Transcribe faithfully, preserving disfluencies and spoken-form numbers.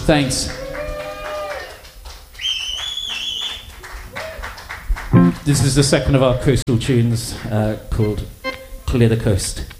Thanks. This is the second of our coastal tunes uh, called Clear the Coast.